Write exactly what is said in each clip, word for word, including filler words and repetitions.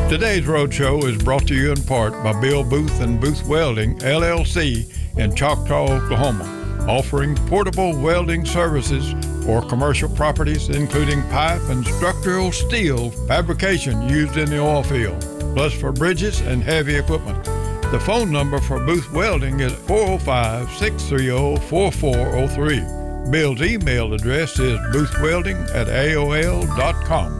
Today's Roadshow is brought to you in part by Bill Booth and Booth Welding, L L C, in Choctaw, Oklahoma, offering portable welding services for commercial properties, including pipe and structural steel fabrication used in the oil field, plus for bridges and heavy equipment. The phone number for Booth Welding is four oh five, six three oh, four four oh three. Bill's email address is boothwelding at A O L dot com.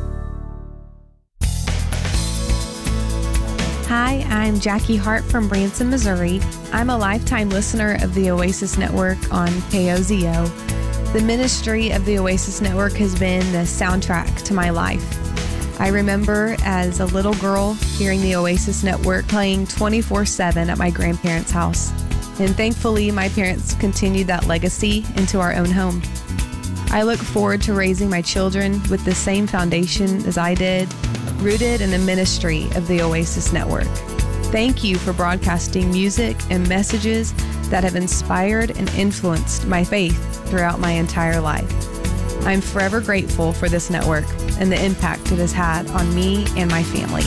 Hi, I'm Jackie Hart from Branson, Missouri. I'm a lifetime listener of the Oasis Network on K O Z O. The ministry of the Oasis Network has been the soundtrack to my life. I remember as a little girl hearing the Oasis Network playing twenty-four seven at my grandparents' house. And thankfully, my parents continued that legacy into our own home. I look forward to raising my children with the same foundation as I did, rooted in the ministry of the Oasis Network. Thank you for broadcasting music and messages that have inspired and influenced my faith throughout my entire life. I'm forever grateful for this network and the impact it has had on me and my family.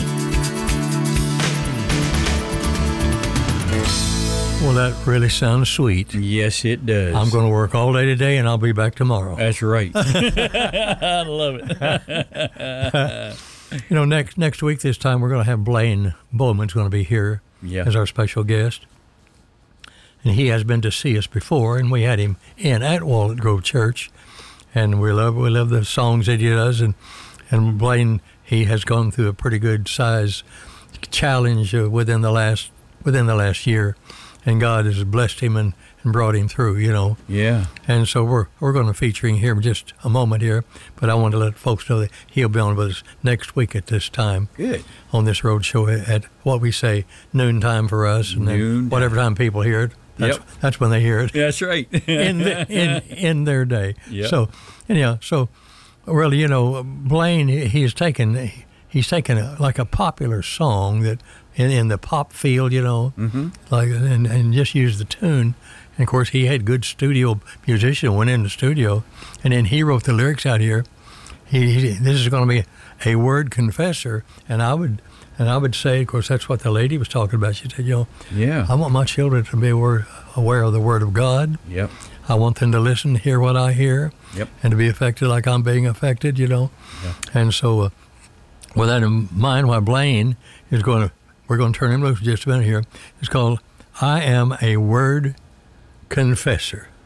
Well, that really sounds sweet. Yes, it does. I'm going to work all day today, and I'll be back tomorrow. That's right. I love it. You know, next next week this time, we're going to have Blaine Bowman's going to be here yeah. as our special guest. And he has been to see us before, and we had him in at Walnut Grove Church. And we love we love the songs that he does. And, and Blaine, he has gone through a pretty good size challenge uh, within the last within the last year. And God has blessed him and, and brought him through, you know. Yeah. And so we're we're going to feature him here in just a moment here. But I want to let folks know that he'll be on with us next week at this time. Good. On this road show at what we say noon time for us. And noon then whatever time people hear it, that's, yep. that's when they hear it. That's right. in, the, in in their day. Yep. So, anyhow, so, really, you know, Blaine, he's taken, he's taken a, like a popular song that, In, in the pop field, you know, mm-hmm. like and, and just use the tune. And of course, he had good studio musician, went in the studio, and then he wrote the lyrics out here. He, he this is going to be a word confessor, and I would and I would say, of course, that's what the lady was talking about. She said, you know, yeah, I want my children to be aware, aware of the word of God. Yep. I want them to listen, hear what I hear, yep, and to be affected like I'm being affected, you know. Yep. And so, uh, with that in mind, while Blaine is going to. We're going to turn him loose in just a minute here. It's called I Am a Word Confessor.